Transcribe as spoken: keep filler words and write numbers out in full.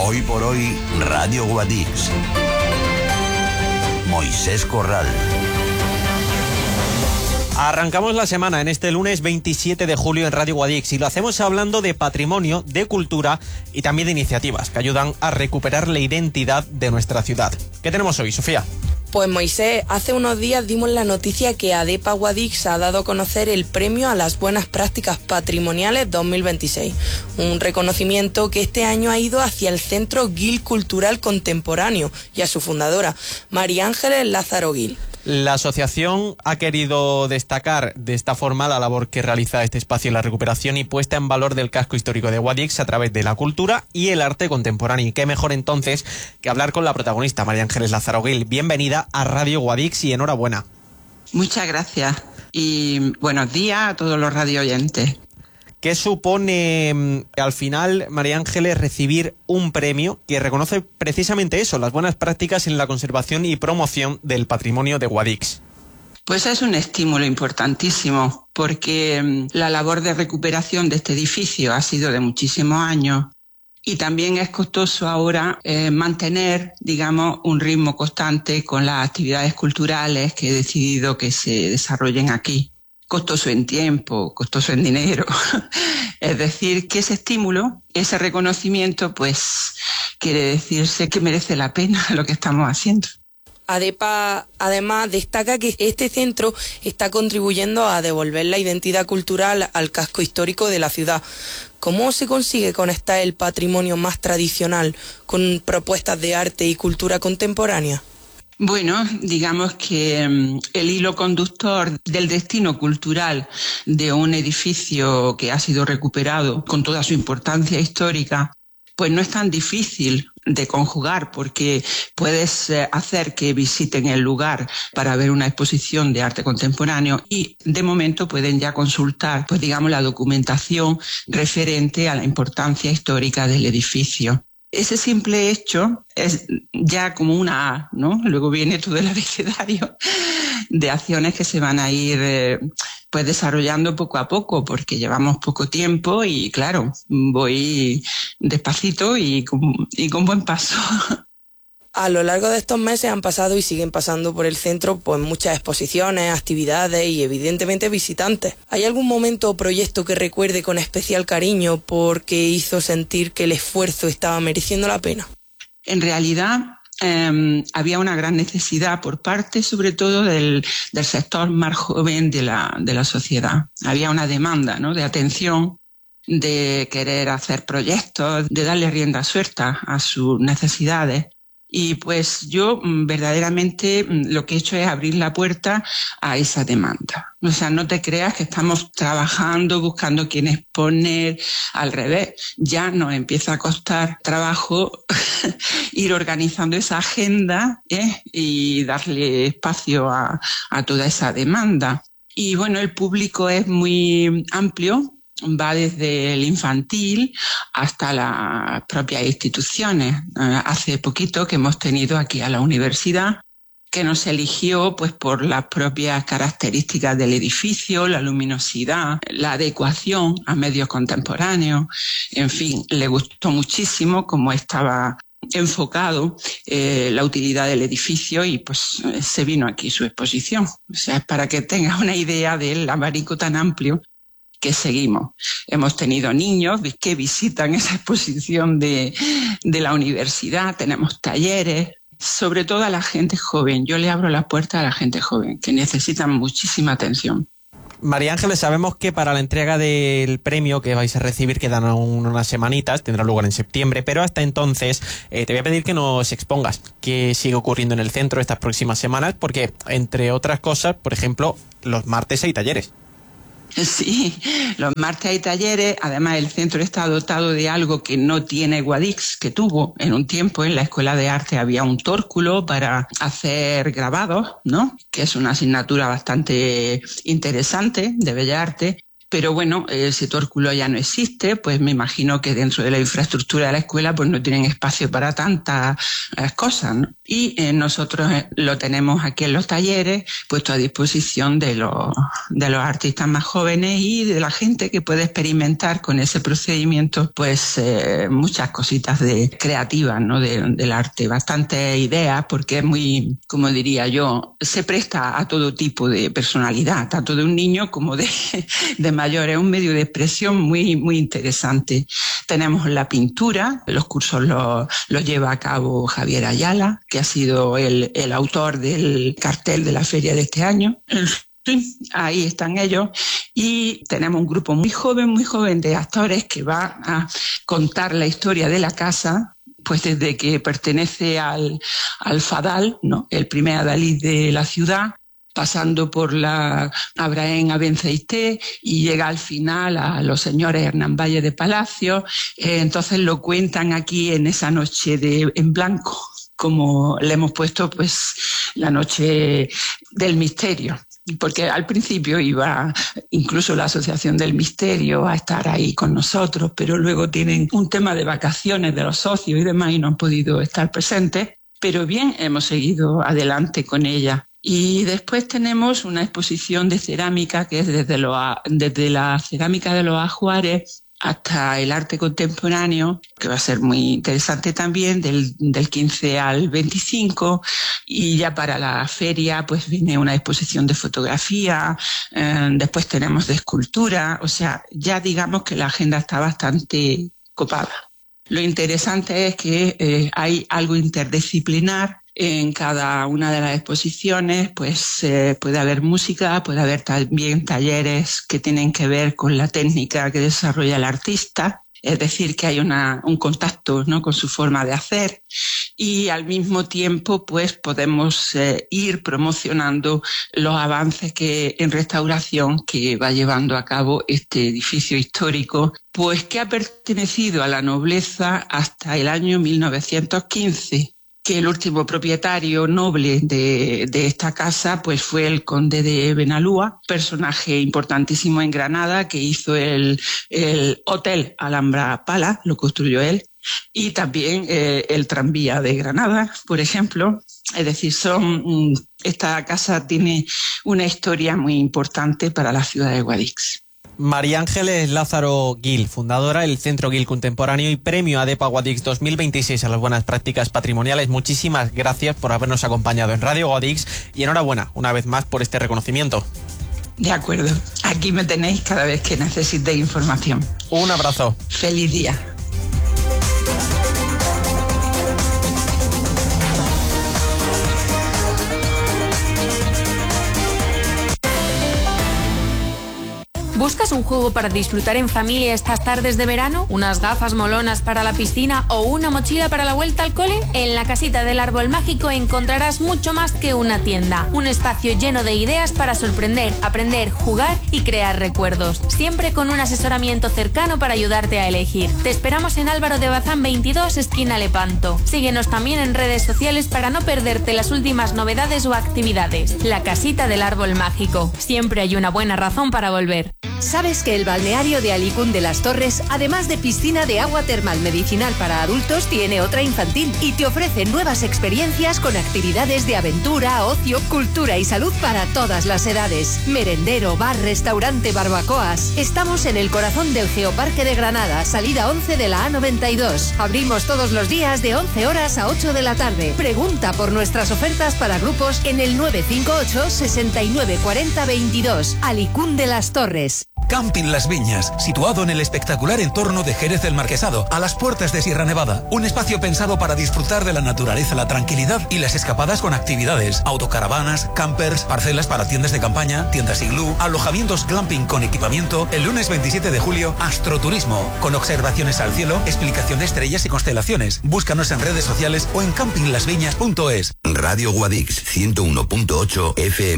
Hoy por hoy, Radio Guadix. Moisés Corral. Arrancamos la semana en este lunes veintisiete de julio en Radio Guadix y lo hacemos hablando de patrimonio, de cultura y también de iniciativas que ayudan a recuperar la identidad de nuestra ciudad. ¿Qué tenemos hoy, Sofía? Pues Moisés, hace unos días dimos la noticia que ADEPA Guadix ha dado a conocer el Premio a las Buenas Prácticas Patrimoniales dos mil veintiséis, un reconocimiento que este año ha ido hacia el Centro Gil Cultural Contemporáneo y a su fundadora, María Ángeles Lázaro Gil. La asociación ha querido destacar de esta forma la labor que realiza este espacio en la recuperación y puesta en valor del casco histórico de Guadix a través de la cultura y el arte contemporáneo. Y qué mejor entonces que hablar con la protagonista, María Ángeles Lázaro Gil. Bienvenida a Radio Guadix y enhorabuena. Muchas gracias y buenos días a todos los radio oyentes. ¿Qué supone al final, María Ángeles, recibir un premio que reconoce precisamente eso, las buenas prácticas en la conservación y promoción del patrimonio de Guadix? Pues es un estímulo importantísimo, porque la labor de recuperación de este edificio ha sido de muchísimos años y también es costoso ahora eh, mantener, digamos, un ritmo constante con las actividades culturales que he decidido que se desarrollen aquí. Costoso en tiempo, costoso en dinero. Es decir, que ese estímulo, ese reconocimiento, pues quiere decirse que merece la pena lo que estamos haciendo. ADEPA además destaca que este centro está contribuyendo a devolver la identidad cultural al casco histórico de la ciudad. ¿Cómo se consigue conectar el patrimonio más tradicional con propuestas de arte y cultura contemporánea? Bueno, digamos que um, el hilo conductor del destino cultural de un edificio que ha sido recuperado con toda su importancia histórica, pues no es tan difícil de conjugar, porque puedes eh, hacer que visiten el lugar para ver una exposición de arte contemporáneo y de momento pueden ya consultar, pues digamos, la documentación referente a la importancia histórica del edificio. Ese simple hecho es ya como una A, ¿no? Luego viene todo el abecedario de acciones que se van a ir eh, pues desarrollando poco a poco, porque llevamos poco tiempo y claro, voy despacito y con, y con buen paso. A lo largo de estos meses han pasado y siguen pasando por el centro pues muchas exposiciones, actividades y evidentemente visitantes. ¿Hay algún momento o proyecto que recuerde con especial cariño porque hizo sentir que el esfuerzo estaba mereciendo la pena? En realidad eh, había una gran necesidad por parte sobre todo del, del sector más joven de la, de la sociedad. Había una demanda, ¿no?, de atención, de querer hacer proyectos, de darle rienda suelta a sus necesidades. Y pues yo verdaderamente lo que he hecho es abrir la puerta a esa demanda. O sea, no te creas que estamos trabajando, buscando quién exponer, al revés. Ya nos empieza a costar trabajo ir organizando esa agenda, ¿eh? y darle espacio a, a toda esa demanda. Y bueno, el público es muy amplio. Va desde el infantil hasta las propias instituciones. Eh, hace poquito que hemos tenido aquí a la universidad, que nos eligió pues por las propias características del edificio, la luminosidad, la adecuación a medios contemporáneos. En fin, le gustó muchísimo cómo estaba enfocado eh, la utilidad del edificio y pues se vino aquí su exposición. O sea, es para que tengas una idea del abanico tan amplio que seguimos. Hemos tenido niños que visitan esa exposición de, de la universidad, tenemos talleres, sobre todo a la gente joven. Yo le abro la puerta a la gente joven, que necesitan muchísima atención. María Ángeles, sabemos que para la entrega del premio que vais a recibir quedan aún unas semanitas, tendrá lugar en septiembre, pero hasta entonces eh, te voy a pedir que nos expongas qué sigue ocurriendo en el centro estas próximas semanas, porque entre otras cosas, por ejemplo, los martes hay talleres. Sí, los martes hay talleres. Además, el centro está dotado de algo que no tiene Guadix, que tuvo en un tiempo. En la Escuela de Arte había un tórculo para hacer grabados, ¿no?, que es una asignatura bastante interesante de Bellas Artes. pero bueno, el sector culo ya no existe, pues me imagino que dentro de la infraestructura de la escuela pues no tienen espacio para tantas eh, cosas, ¿no? Y eh, nosotros eh, lo tenemos aquí en los talleres, puesto a disposición de los, de los artistas más jóvenes y de la gente que puede experimentar con ese procedimiento, pues eh, muchas cositas de creativas, ¿no? De, del arte, bastantes ideas, porque es muy, como diría yo, se presta a todo tipo de personalidad, tanto de un niño como de, de mayor. Es un medio de expresión muy, muy interesante. Tenemos la pintura, los cursos los, los lleva a cabo Javier Ayala, que ha sido el, el autor del cartel de la feria de este año. Ahí están ellos. Y tenemos un grupo muy joven, muy joven de actores que va a contar la historia de la casa, pues desde que pertenece al, al Fadal, ¿no? El primer adalid de la ciudad, pasando por la Abrahem Abenceité y llega al final a los señores Hernán Valle de Palacio. Eh, entonces lo cuentan aquí en esa noche de en blanco, como le hemos puesto pues la noche del misterio, porque al principio iba incluso la Asociación del Misterio a estar ahí con nosotros, pero luego tienen un tema de vacaciones de los socios y demás y no han podido estar presentes, pero bien, hemos seguido adelante con ella. Y después tenemos una exposición de cerámica que es desde, lo, desde la cerámica de los ajuares hasta el arte contemporáneo, que va a ser muy interesante también, del, del quince al veinticinco, y ya para la feria pues viene una exposición de fotografía, eh, después tenemos de escultura, o sea, ya digamos que la agenda está bastante copada. Lo interesante es que eh, hay algo interdisciplinar. En cada una de las exposiciones pues eh, puede haber música, puede haber también talleres que tienen que ver con la técnica que desarrolla el artista, es decir, que hay una, un contacto, ¿no? Con su forma de hacer, y al mismo tiempo pues podemos eh, ir promocionando los avances que en restauración que va llevando a cabo este edificio histórico, pues que ha pertenecido a la nobleza hasta el año mil novecientos quince. Que el último propietario noble de, de esta casa pues fue el conde de Benalúa, personaje importantísimo en Granada, que hizo el, el Hotel Alhambra Palace, lo construyó él, y también eh, el tranvía de Granada, por ejemplo. Es decir, son, esta casa tiene una historia muy importante para la ciudad de Guadix. María Ángeles Lázaro Gil, fundadora del Centro Gil Contemporáneo y Premio ADEPA Guadix dos mil veintiséis a las buenas prácticas patrimoniales. Muchísimas gracias por habernos acompañado en Radio Guadix y enhorabuena una vez más por este reconocimiento. De acuerdo. Aquí me tenéis cada vez que necesitéis información. Un abrazo. Feliz día. ¿Buscas un juego para disfrutar en familia estas tardes de verano? ¿Unas gafas molonas para la piscina o una mochila para la vuelta al cole? En la casita del Árbol Mágico encontrarás mucho más que una tienda. Un espacio lleno de ideas para sorprender, aprender, jugar y crear recuerdos. Siempre con un asesoramiento cercano para ayudarte a elegir. Te esperamos en Álvaro de Bazán veintidós, esquina Lepanto. Síguenos también en redes sociales para no perderte las últimas novedades o actividades. La casita del Árbol Mágico. Siempre hay una buena razón para volver. ¿Sabes que el balneario de Alicún de las Torres, además de piscina de agua termal medicinal para adultos, tiene otra infantil y te ofrece nuevas experiencias con actividades de aventura, ocio, cultura y salud para todas las edades? Merendero, bar, restaurante, barbacoas. Estamos en el corazón del Geoparque de Granada, salida once de la A noventa y dos. Abrimos todos los días de once horas a ocho de la tarde. Pregunta por nuestras ofertas para grupos en el nueve cinco ocho, sesenta y nueve, cuarenta, veintidós. Alicún de las Torres. Camping Las Viñas, situado en el espectacular entorno de Jerez del Marquesado, a las puertas de Sierra Nevada. Un espacio pensado para disfrutar de la naturaleza, la tranquilidad y las escapadas con actividades, autocaravanas, campers, parcelas para tiendas de campaña, tiendas iglú, alojamientos glamping con equipamiento. El lunes veintisiete de julio, astroturismo, con observaciones al cielo, explicación de estrellas y constelaciones. Búscanos en redes sociales o en camping las viñas punto es. Radio Guadix ciento uno punto ocho F M.